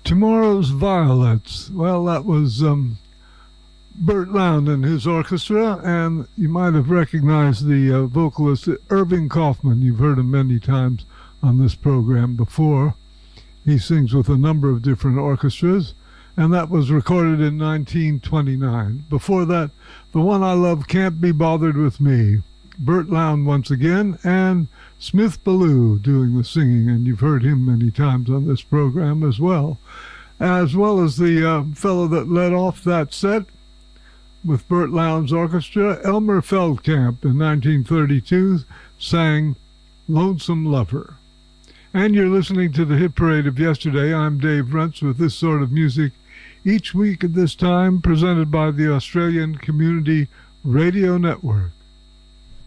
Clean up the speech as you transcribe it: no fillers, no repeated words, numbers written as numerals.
Tomorrow's Violets. Well, that was Burt Lound and his orchestra, and you might have recognized the vocalist Irving Kaufman. You've heard him many times on this program before. He sings with a number of different orchestras, and that was recorded in 1929. Before that, The One I Love Can't Be Bothered With Me. Burt Lound once again, and Smith Ballou doing the singing, and you've heard him many times on this program as well as the fellow that led off that set with Burt Lound's orchestra, Elmer Feldkamp, in 1932, sang Lonesome Lover. And you're listening to the Hit Parade of Yesterday. I'm Dave Rentz with this sort of music each week at this time, presented by the Australian Community Radio Network.